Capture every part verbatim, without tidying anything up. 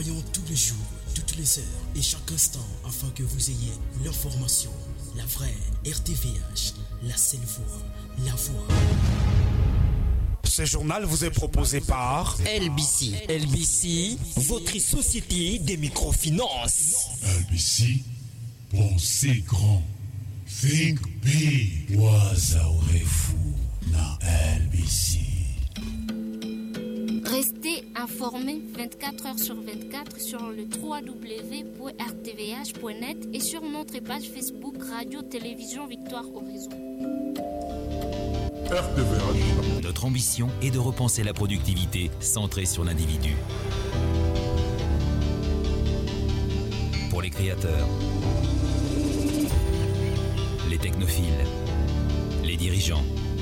travaillons tous les jours, toutes les heures et chaque instant afin que vous ayez l'information, la vraie R T V H, la seule voix, la voix. Ce journal vous est proposé par L B C. L B C, votre société des microfinances. L B C, pensez grand. Think big. Wazaurez-vous na L B C. Restez informés vingt-quatre heures sur vingt-quatre sur le w w w point r t v h point net et sur notre page Facebook Radio Télévision Victoire Horizon. R T V H. Notre ambition est de repenser la productivité centrée sur l'individu. Pour les créateurs, les technophiles, les dirigeants,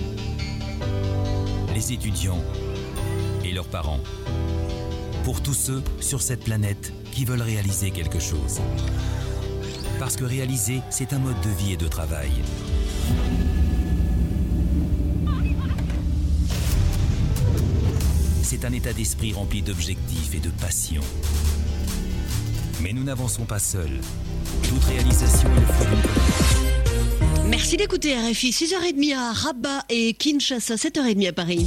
les étudiants et leurs parents. Pour tous ceux sur cette planète qui veulent réaliser quelque chose. Parce que réaliser, c'est un mode de vie et de travail. C'est un état d'esprit rempli d'objectifs et de passion. Mais nous n'avançons pas seuls. Toute réalisation est le fruit d'une collaboration. Merci d'écouter R F I, six heures trente à Rabat et Kinshasa, sept heures trente à Paris.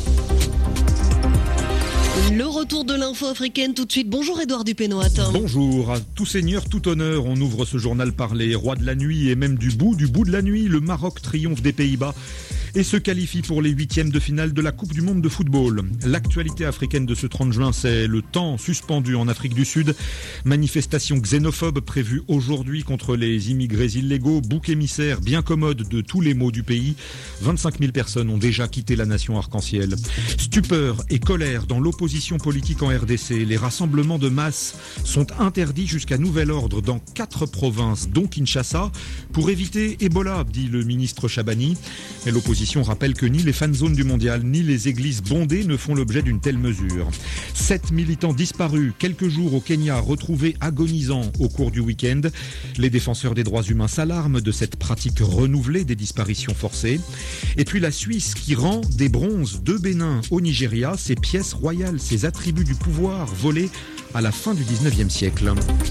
Le retour de l'info africaine tout de suite. Bonjour Édouard Dupénoat. Bonjour, à tout seigneur, tout honneur. On ouvre ce journal par les rois de la nuit et même du bout, du bout de la nuit. Le Maroc triomphe des Pays-Bas et se qualifie pour les huitièmes de finale de la Coupe du Monde de football. L'actualité africaine de ce trente juin, c'est le temps suspendu en Afrique du Sud. Manifestation xénophobe prévue aujourd'hui contre les immigrés illégaux, bouc émissaire bien commode de tous les maux du pays. vingt-cinq mille personnes ont déjà quitté la nation arc-en-ciel. Stupeur et colère dans l'opposition politique en R D C. Les rassemblements de masse sont interdits jusqu'à nouvel ordre dans quatre provinces, dont Kinshasa, pour éviter Ebola, dit le ministre Chabani. Et l'opposition rappelle que ni les fan zones du mondial, ni les églises bondées ne font l'objet d'une telle mesure. Sept militants disparus, quelques jours au Kenya, retrouvés agonisants au cours du week-end. Les défenseurs des droits humains s'alarment de cette pratique renouvelée des disparitions forcées. Et puis la Suisse qui rend des bronzes de Bénin au Nigeria, ses pièces royales, ses attributs du pouvoir volés à la fin du dix-neuvième siècle.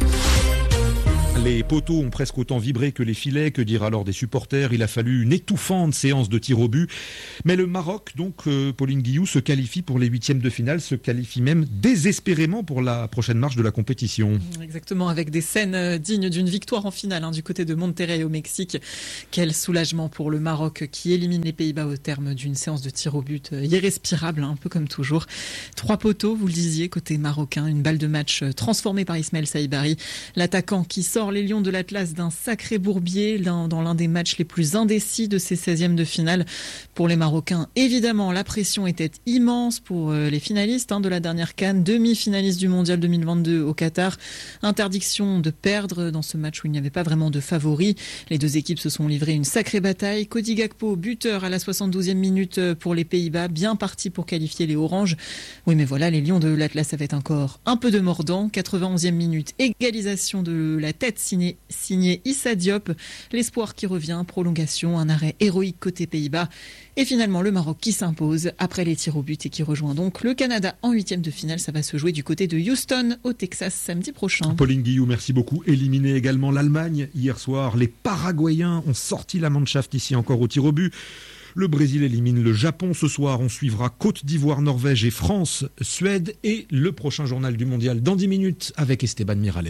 Les poteaux ont presque autant vibré que les filets, que dire alors des supporters. Il a fallu une étouffante séance de tir au but. Mais le Maroc, donc, euh, Pauline Guillou, se qualifie pour les huitièmes de finale, se qualifie même désespérément pour la prochaine marche de la compétition. Exactement, avec des scènes dignes d'une victoire en finale hein, du côté de Monterrey au Mexique. Quel soulagement pour le Maroc qui élimine les Pays-Bas au terme d'une séance de tir au but irrespirable, hein, un peu comme toujours. Trois poteaux, vous le disiez, côté marocain, une balle de match transformée par Ismaël Saïbari, l'attaquant qui sort les Lions de l'Atlas d'un sacré bourbier dans, dans l'un des matchs les plus indécis de ces seizièmes de finale. Pour les Marocains, évidemment, la pression était immense pour les finalistes hein, de la dernière CAN, demi-finalistes du Mondial deux mille vingt-deux au Qatar. Interdiction de perdre dans ce match où il n'y avait pas vraiment de favoris. Les deux équipes se sont livrées une sacrée bataille. Cody Gakpo, buteur à la soixante-douzième minute pour les Pays-Bas, bien parti pour qualifier les Oranges. Oui, mais voilà, les Lions de l'Atlas avaient encore un peu de mordant. quatre-vingt-onzième minute, égalisation de la tête signé, signé Issa Diop. L'espoir qui revient, prolongation, un arrêt héroïque côté Pays-Bas. Et finalement, le Maroc qui s'impose après les tirs au but et qui rejoint donc le Canada en huitième de finale. Ça va se jouer du côté de Houston, au Texas, samedi prochain. Pauline Guillou, merci beaucoup. Éliminé également l'Allemagne hier soir. Les Paraguayens ont sorti la Mannschaft ici encore au tir au but. Le Brésil élimine le Japon. Ce soir, on suivra Côte d'Ivoire, Norvège et France, Suède. Et le prochain journal du mondial dans dix minutes avec Esteban Miralles.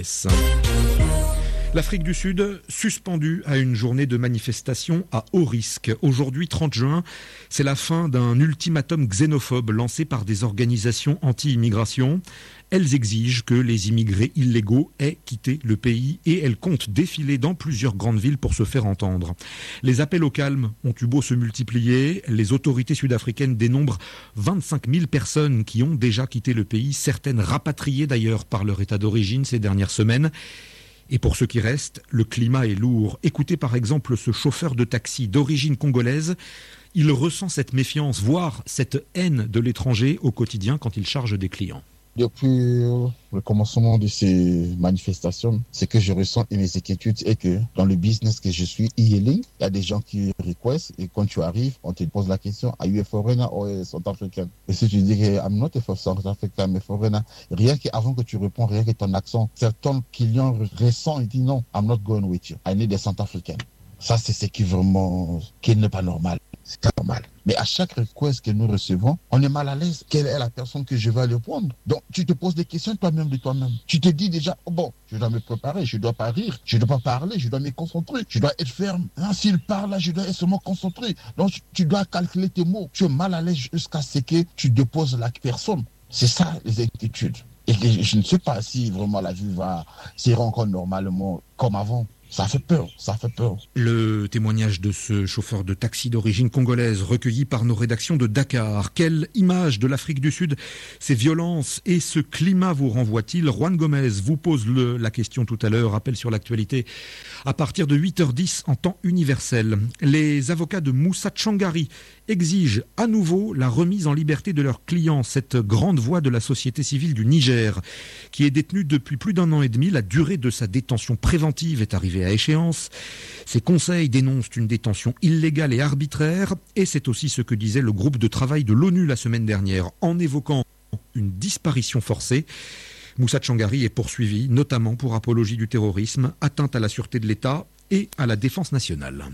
L'Afrique du Sud, suspendue à une journée de manifestation à haut risque. Aujourd'hui, trente juin, c'est la fin d'un ultimatum xénophobe lancé par des organisations anti-immigration. Elles exigent que les immigrés illégaux aient quitté le pays et elles comptent défiler dans plusieurs grandes villes pour se faire entendre. Les appels au calme ont eu beau se multiplier. Les autorités sud-africaines dénombrent vingt-cinq mille personnes qui ont déjà quitté le pays, certaines rapatriées d'ailleurs par leur état d'origine ces dernières semaines. Et pour ceux qui restent, le climat est lourd. Écoutez par exemple ce chauffeur de taxi d'origine congolaise. Il ressent cette méfiance, voire cette haine de l'étranger au quotidien quand il charge des clients. Depuis le commencement de ces manifestations, ce que je ressens et mes inquiétudes est que dans le business que je suis, e-hailing, il y a des gens qui requestent et quand tu arrives, on te pose la question, are you a foreigner or a South African? Et si tu dis que I'm not a South African, I'm a foreigner, rien qu'avant que tu réponds, rien que ton accent, certains clients récents, ils disent non, I'm not going with you, I need a South African. Ça, c'est ce qui vraiment, qui n'est pas normal. C'est pas normal. Mais à chaque request que nous recevons, on est mal à l'aise. Quelle est la personne que je vais aller prendre? Donc, tu te poses des questions toi-même de toi-même. Tu te dis déjà, oh bon, je dois me préparer, je dois pas rire, je dois pas parler, je dois me concentrer, je dois être ferme. Hein, s'il parle là, je dois être seulement concentré. Donc, tu dois calculer tes mots. Tu es mal à l'aise jusqu'à ce que tu déposes la personne. C'est ça, les inquiétudes. Et je ne sais pas si vraiment la vie va sera encore normalement comme avant. Ça fait peur, ça fait peur. Le témoignage de ce chauffeur de taxi d'origine congolaise recueilli par nos rédactions de Dakar. Quelle image de l'Afrique du Sud ces violences et ce climat vous renvoient-ils? Juan Gomez vous pose le, la question tout à l'heure, rappel sur l'actualité à partir de huit heures dix en temps universel. Les avocats de Moussa Tchangari exigent à nouveau la remise en liberté de leur client, cette grande voix de la société civile du Niger, qui est détenu depuis plus d'un an et demi. La durée de sa détention préventive est arrivée à échéance. Ses conseils dénoncent une détention illégale et arbitraire, et c'est aussi ce que disait le groupe de travail de l'ONU la semaine dernière, en évoquant une disparition forcée. Moussa Tchangari est poursuivi, notamment pour apologie du terrorisme, atteinte à la sûreté de l'État et à la défense nationale.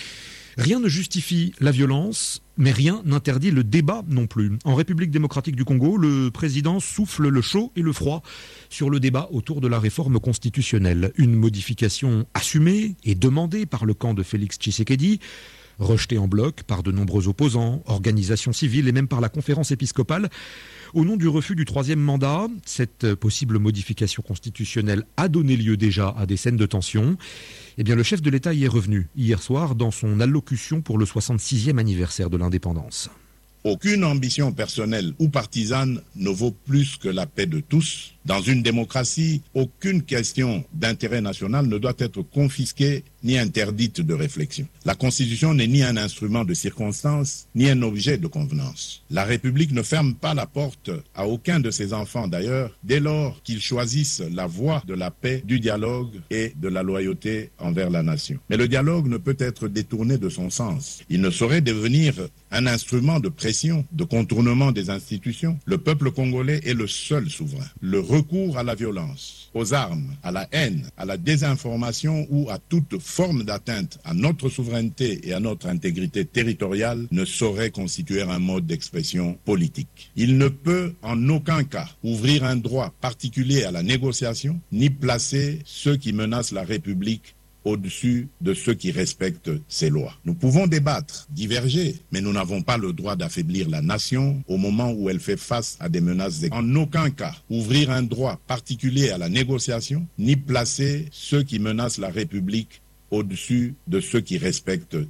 Rien ne justifie la violence, mais rien n'interdit le débat non plus. En République démocratique du Congo, le président souffle le chaud et le froid sur le débat autour de la réforme constitutionnelle. Une modification assumée et demandée par le camp de Félix Tshisekedi, rejetée en bloc par de nombreux opposants, organisations civiles et même par la conférence épiscopale. Au nom du refus du troisième mandat, cette possible modification constitutionnelle a donné lieu déjà à des scènes de tension. Eh bien, le chef de l'État y est revenu hier soir dans son allocution pour le soixante-sixième anniversaire de l'indépendance. Aucune ambition personnelle ou partisane ne vaut plus que la paix de tous. Dans une démocratie, aucune question d'intérêt national ne doit être confisquée ni interdite de réflexion. La Constitution n'est ni un instrument de circonstance, ni un objet de convenance. La République ne ferme pas la porte à aucun de ses enfants d'ailleurs, dès lors qu'ils choisissent la voie de la paix, du dialogue et de la loyauté envers la nation. Mais le dialogue ne peut être détourné de son sens. Il ne saurait devenir un instrument de pression, de contournement des institutions. Le peuple congolais est le seul souverain. Le recours à la violence, aux armes, à la haine, à la désinformation ou à toute forme d'atteinte à notre souveraineté et à notre intégrité territoriale ne saurait constituer un mode d'expression politique. Il ne peut en aucun cas ouvrir un droit particulier à la négociation, ni placer ceux qui menacent la République au-dessus de ceux qui respectent ses lois. Nous pouvons débattre, diverger, mais nous n'avons pas le droit d'affaiblir la nation au moment où elle fait face à des menaces. En aucun cas, ouvrir un droit particulier à la négociation, ni placer ceux qui menacent la République au-dessus de ceux qui respectent